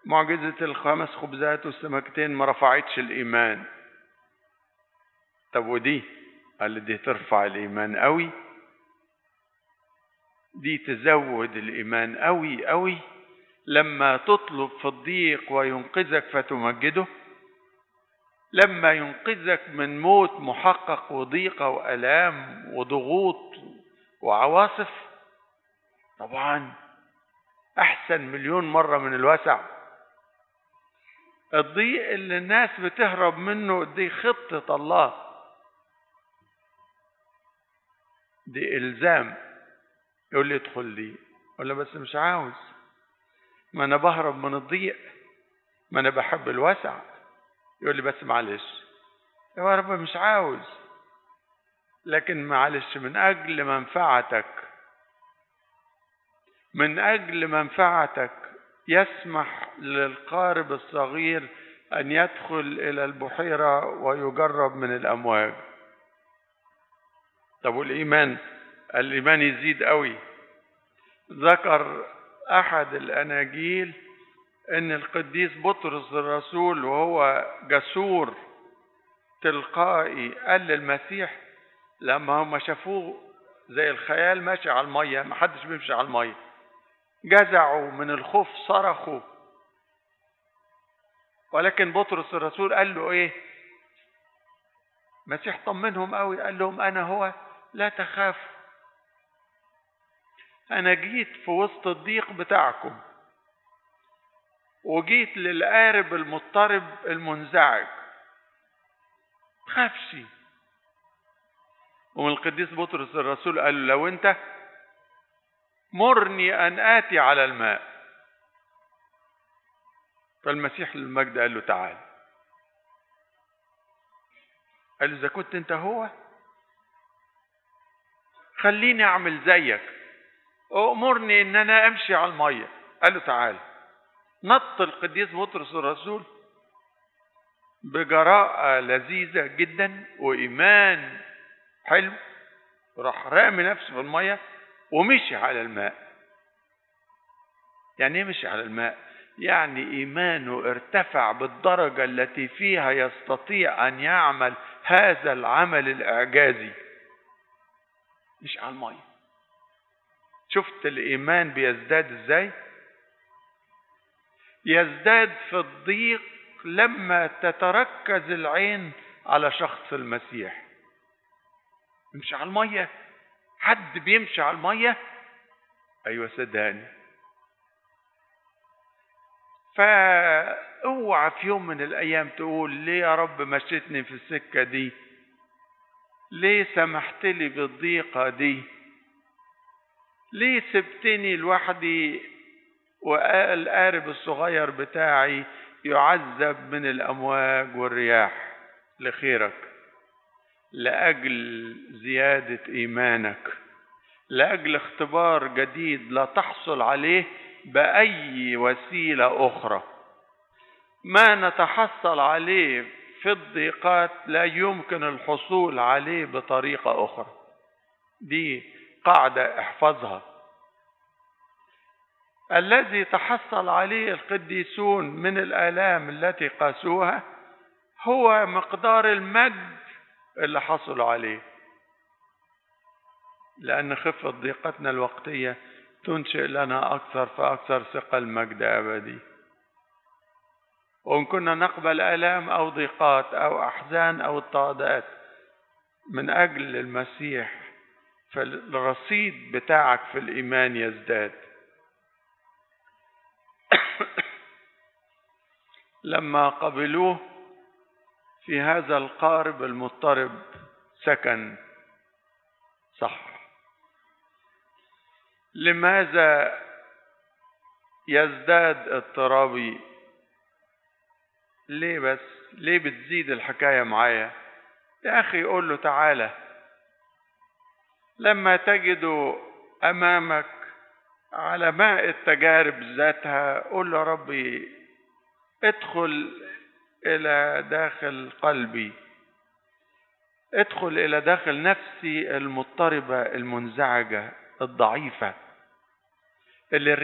معجزة الخمس خبزات والسمكتين ما رفعتش الإيمان. طب ودي؟ قال دي ترفع الإيمان قوي، دي تزود الإيمان قوي قوي. لما تطلب في الضيق وينقذك فتمجده، لما ينقذك من موت محقق وضيقة وألام وضغوط وعواصف، طبعا أحسن مليون مرة من الوسع. الضيق اللي الناس بتهرب منه دي خطة الله، دي إلزام. يقول لي ادخل لي، أقول له بس مش عاوز، ما أنا بهرب من الضيق، ما أنا بحب الوسع. يقول لي بس معلش يا رب مش عاوز، لكن معلش من أجل منفعتك، من أجل منفعتك يسمح للقارب الصغير أن يدخل إلى البحيرة ويجرب من الأمواج. طب والإيمان؟ الإيمان يزيد قوي. ذكر أحد الأناجيل أن القديس بطرس الرسول وهو جسور تلقائي قال للمسيح لما هم شافوه زي الخيال ماشي على المية، ما حدش بيمشي على المية، جزعوا من الخوف صرخوا. ولكن بطرس الرسول قال له ايه؟ مسيح طمنهم قوي، قال لهم انا هو لا تخاف، انا جيت في وسط الضيق بتاعكم، وجيت للقارب المضطرب المنزعج، تخافش. ومن القديس بطرس الرسول قال له لو انت مرني ان اتي على الماء. فالمسيح للمجد قال له تعال. قال له اذا كنت انت هو خليني اعمل زيك، امرني ان انا امشي على الميه. قال له تعال. نط القديس بطرس الرسول بجراءة لذيذة جدا وإيمان حلو، راح رامي نفسه في المية ومشي على الماء. يعني ايه مشي على الماء؟ يعني إيمانه ارتفع بالدرجة التي فيها يستطيع أن يعمل هذا العمل الإعجازي، مش على المية. شفت الإيمان بيزداد ازاي؟ يزداد في الضيق لما تتركز العين على شخص المسيح. يمشي على المية؟ حد بيمشي على المية؟ ايوه صدقني. فاوعى في يوم من الايام تقول ليه يا رب مشيتني في السكة دي، ليه سمحت لي بالضيقة دي، ليه سبتني لوحدي والقارب الصغير بتاعي يعذب من الأمواج والرياح. لخيرك، لأجل زيادة إيمانك، لأجل اختبار جديد لا تحصل عليه بأي وسيلة أخرى. ما نتحصل عليه في الضيقات لا يمكن الحصول عليه بطريقة أخرى. دي قاعدة احفظها. الذي تحصل عليه القديسون من الآلام التي قاسوها هو مقدار المجد اللي حصلوا عليه، لأن خفة ضيقتنا الوقتية تنشئ لنا أكثر فأكثر ثقل مجد أبدي. وإن كنا نقبل آلام أو ضيقات أو أحزان أو اضطهادات من أجل المسيح، فالرصيد بتاعك في الإيمان يزداد. لما قبلوه في هذا القارب المضطرب سكن. صح. لماذا يزداد اضطرابي؟ ليه بس؟ ليه بتزيد الحكاية معايا؟ يا أخي قول له تعالى. لما تجد أمامك علماء التجارب ذاتها قول له ربي ادخل إلى داخل قلبي، ادخل إلى داخل نفسي المضطربة المنزعجة الضعيفة اللي